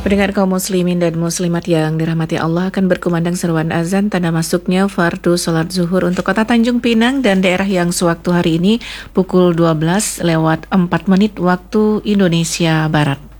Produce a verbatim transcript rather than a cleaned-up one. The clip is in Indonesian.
Pendengar kaum muslimin dan muslimat yang dirahmati Allah, akan berkumandang seruan azan tanda masuknya fardu salat zuhur untuk kota Tanjung Pinang dan daerah yang sewaktu hari ini pukul dua belas lewat empat menit waktu Indonesia Barat.